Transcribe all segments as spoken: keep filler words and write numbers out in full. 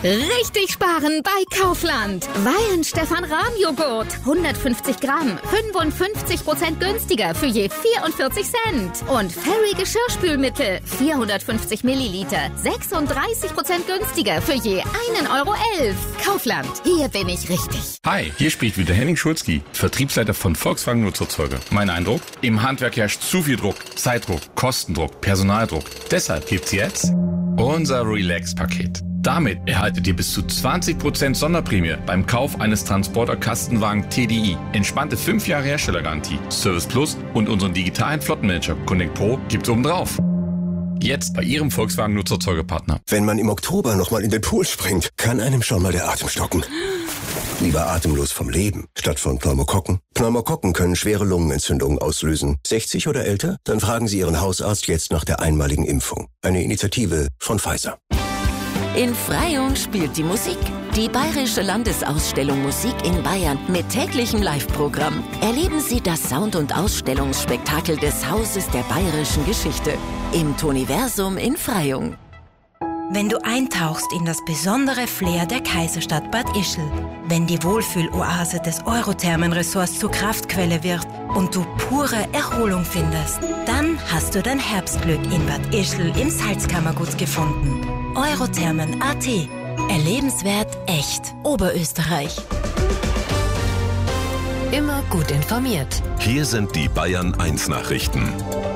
Richtig sparen bei Kaufland. Wein Stefan Rahm Joghurt. hundertfünfzig Gramm. fünfundfünfzig Prozent günstiger für je vierundvierzig Cent. Und Fairy Geschirrspülmittel. vierhundertfünfzig Milliliter. sechsunddreißig Prozent günstiger für je einen Euro elf. Kaufland. Hier bin ich richtig. Hi, hier spricht wieder Henning Schulzki, Vertriebsleiter von Volkswagen Nutzerzeuger. Mein Eindruck? Im Handwerk herrscht zu viel Druck. Zeitdruck, Kostendruck, Personaldruck. Deshalb gibt's jetzt unser Relax-Paket. Damit erhaltet ihr bis zu zwanzig Prozent Sonderprämie beim Kauf eines Transporter-Kastenwagen T D I. Entspannte fünf Jahre Herstellergarantie, Service Plus und unseren digitalen Flottenmanager Connect Pro gibt's obendrauf. Jetzt bei Ihrem Volkswagen Nutzerzeugerpartner. Wenn man im Oktober nochmal in den Pool springt, kann einem schon mal der Atem stocken. Lieber atemlos vom Leben, statt von Pneumokokken. Pneumokokken können schwere Lungenentzündungen auslösen. sechzig oder älter? Dann fragen Sie Ihren Hausarzt jetzt nach der einmaligen Impfung. Eine Initiative von Pfizer. In Freyung spielt die Musik. Die Bayerische Landesausstellung Musik in Bayern mit täglichem Live-Programm. Erleben Sie das Sound- und Ausstellungsspektakel des Hauses der bayerischen Geschichte im Toniversum in Freyung. Wenn du eintauchst in das besondere Flair der Kaiserstadt Bad Ischl, wenn die Wohlfühloase des Eurothermenressorts zur Kraftquelle wird und du pure Erholung findest, dann hast du dein Herbstglück in Bad Ischl im Salzkammergut gefunden. Eurothermen Punkt a t. Erlebenswert echt. Oberösterreich. Immer gut informiert. Hier sind die Bayern eins Nachrichten.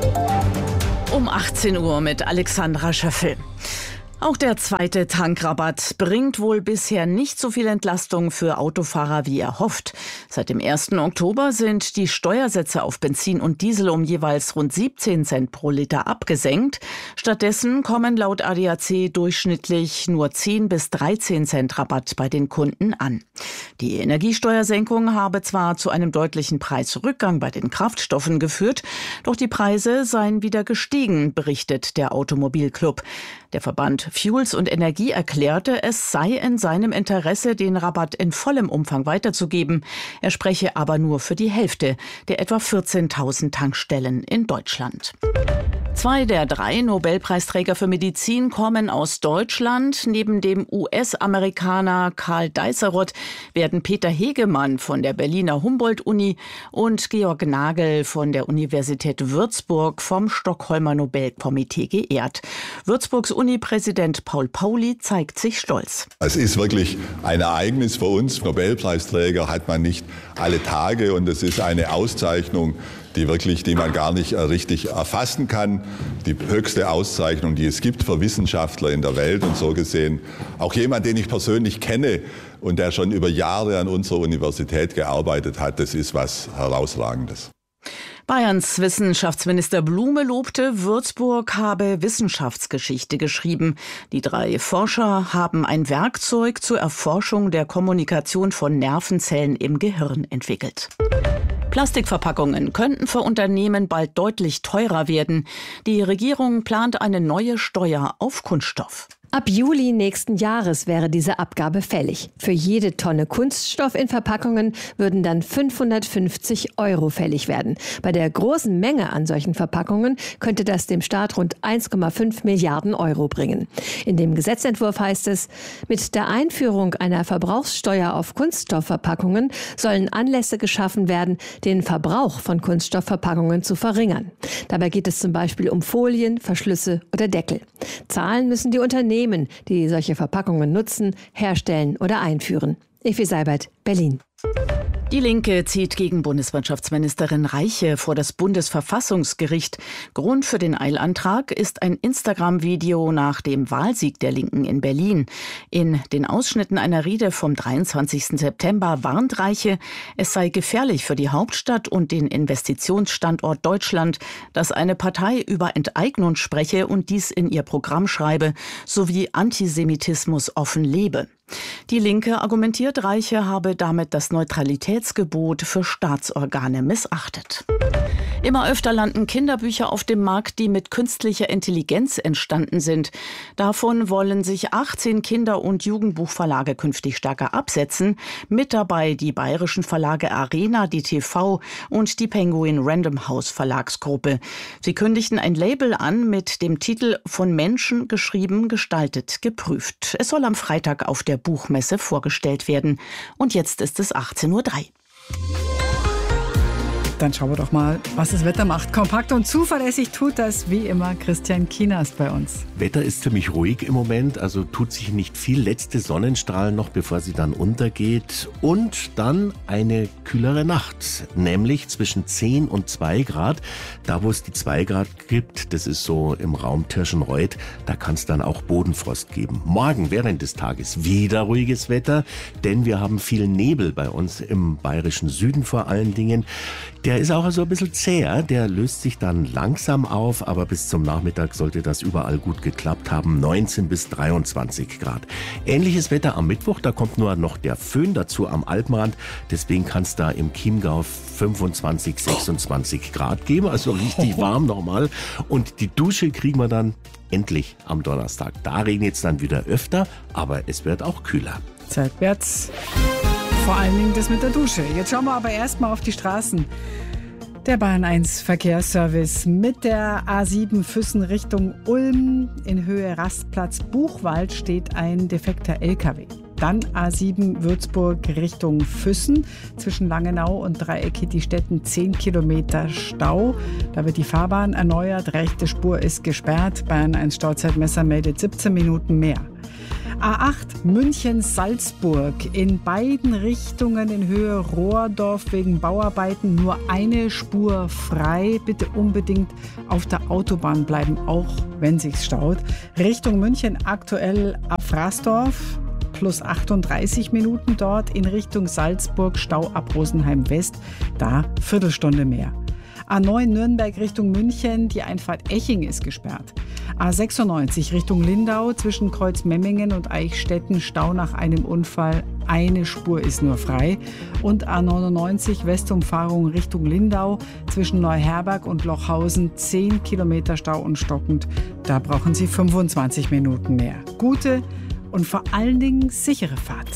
Um achtzehn Uhr mit Alexandra Schöffel. Auch der zweite Tankrabatt bringt wohl bisher nicht so viel Entlastung für Autofahrer wie erhofft. Seit dem ersten Oktober sind die Steuersätze auf Benzin und Diesel um jeweils rund siebzehn Cent pro Liter abgesenkt. Stattdessen kommen laut A D A C durchschnittlich nur zehn bis dreizehn Cent Rabatt bei den Kunden an. Die Energiesteuersenkung habe zwar zu einem deutlichen Preisrückgang bei den Kraftstoffen geführt, doch die Preise seien wieder gestiegen, berichtet der Automobilclub. Der Verband Fuels und Energie erklärte, es sei in seinem Interesse, den Rabatt in vollem Umfang weiterzugeben. Er spreche aber nur für die Hälfte der etwa vierzehntausend Tankstellen in Deutschland. Zwei der drei Nobelpreisträger für Medizin kommen aus Deutschland. Neben dem U S-Amerikaner Karl Deiseroth werden Peter Hegemann von der Berliner Humboldt-Uni und Georg Nagel von der Universität Würzburg vom Stockholmer Nobelkomitee geehrt. Würzburgs Uni-Präsident Paul Pauli zeigt sich stolz. Es ist wirklich ein Ereignis für uns. Nobelpreisträger hat man nicht alle Tage und es ist eine Auszeichnung, die wirklich, die man gar nicht richtig erfassen kann. Die höchste Auszeichnung, die es gibt für Wissenschaftler in der Welt und so gesehen auch jemand, den ich persönlich kenne und der schon über Jahre an unserer Universität gearbeitet hat. Das ist was Herausragendes. Bayerns Wissenschaftsminister Blume lobte, Würzburg habe Wissenschaftsgeschichte geschrieben. Die drei Forscher haben ein Werkzeug zur Erforschung der Kommunikation von Nervenzellen im Gehirn entwickelt. Plastikverpackungen könnten für Unternehmen bald deutlich teurer werden. Die Regierung plant eine neue Steuer auf Kunststoff. Ab Juli nächsten Jahres wäre diese Abgabe fällig. Für jede Tonne Kunststoff in Verpackungen würden dann fünfhundertfünfzig Euro fällig werden. Bei der großen Menge an solchen Verpackungen könnte das dem Staat rund eins Komma fünf Milliarden Euro bringen. In dem Gesetzentwurf heißt es, mit der Einführung einer Verbrauchssteuer auf Kunststoffverpackungen sollen Anlässe geschaffen werden, den Verbrauch von Kunststoffverpackungen zu verringern. Dabei geht es zum Beispiel um Folien, Verschlüsse oder Deckel. Zahlen müssen die Unternehmen, die solche Verpackungen nutzen, herstellen oder einführen. Evi Seibert, Berlin. Die Linke zieht gegen Bundeswirtschaftsministerin Reiche vor das Bundesverfassungsgericht. Grund für den Eilantrag ist ein Instagram-Video nach dem Wahlsieg der Linken in Berlin. In den Ausschnitten einer Rede vom dreiundzwanzigsten September warnt Reiche, es sei gefährlich für die Hauptstadt und den Investitionsstandort Deutschland, dass eine Partei über Enteignung spreche und dies in ihr Programm schreibe, sowie Antisemitismus offen lebe. Die Linke argumentiert, Reiche habe damit das Neutralitätsgebot für Staatsorgane missachtet. Immer öfter landen Kinderbücher auf dem Markt, die mit künstlicher Intelligenz entstanden sind. Davon wollen sich achtzehn Kinder- und Jugendbuchverlage künftig stärker absetzen. Mit dabei die bayerischen Verlage Arena, die T V und die Penguin Random House Verlagsgruppe. Sie kündigten ein Label an mit dem Titel „Von Menschen geschrieben, gestaltet, geprüft". Es soll am Freitag auf der Buchmesse vorgestellt werden. Und jetzt ist es achtzehn Uhr drei. Dann schauen wir doch mal, was das Wetter macht. Kompakt und zuverlässig tut das wie immer Christian Kienast bei uns. Wetter ist ziemlich ruhig im Moment, also tut sich nicht viel. Letzte Sonnenstrahlen noch, bevor sie dann untergeht. Und dann eine kühlere Nacht, nämlich zwischen zehn und zwei Grad. Da, wo es die zwei Grad gibt, das ist so im Raum Tirschenreuth, da kann es dann auch Bodenfrost geben. Morgen während des Tages wieder ruhiges Wetter, denn wir haben viel Nebel bei uns im bayerischen Süden vor allen Dingen. Der ist auch so ein bisschen zäher, der löst sich dann langsam auf, aber bis zum Nachmittag sollte das überall gut geklappt haben. neunzehn bis dreiundzwanzig Grad. Ähnliches Wetter am Mittwoch, da kommt nur noch der Föhn dazu am Alpenrand. Deswegen kann es da im Chiemgau fünfundzwanzig, sechsundzwanzig Grad geben, also richtig warm nochmal. Und die Dusche kriegen wir dann endlich am Donnerstag. Da regnet es dann wieder öfter, aber es wird auch kühler. Seitwärts. Vor allen Dingen das mit der Dusche. Jetzt schauen wir aber erstmal auf die Straßen. Der Bayern eins Verkehrsservice mit der A sieben Füssen Richtung Ulm. In Höhe Rastplatz Buchwald steht ein defekter L K W. Dann A sieben Würzburg Richtung Füssen. Zwischen Langenau und Dreieck Hittistetten zehn Kilometer Stau. Da wird die Fahrbahn erneuert. Rechte Spur ist gesperrt. Bayern eins Stauzeitmesser meldet siebzehn Minuten mehr. A acht München-Salzburg in beiden Richtungen in Höhe Rohrdorf wegen Bauarbeiten nur eine Spur frei. Bitte unbedingt auf der Autobahn bleiben, auch wenn sich's staut. Richtung München aktuell ab Fraßdorf plus achtunddreißig Minuten dort. In Richtung Salzburg Stau ab Rosenheim West, da Viertelstunde mehr. A neun Nürnberg Richtung München, die Einfahrt Eching ist gesperrt. A sechsundneunzig Richtung Lindau zwischen Kreuzmemmingen und Eichstätten Stau nach einem Unfall. Eine Spur ist nur frei. Und A neunundneunzig Westumfahrung Richtung Lindau zwischen Neuherberg und Lochhausen zehn Kilometer Stau und stockend. Da brauchen Sie fünfundzwanzig Minuten mehr. Gute und vor allen Dingen sichere Fahrt.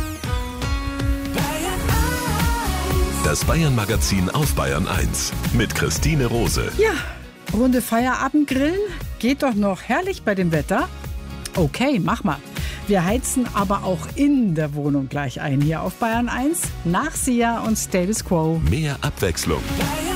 Das Bayern-Magazin auf Bayern eins mit Christine Rose. Ja, Runde Feierabendgrillen geht doch noch herrlich bei dem Wetter. Okay, mach mal. Wir heizen aber auch in der Wohnung gleich ein hier auf Bayern eins. Nach Sia und Status Quo. Mehr Abwechslung.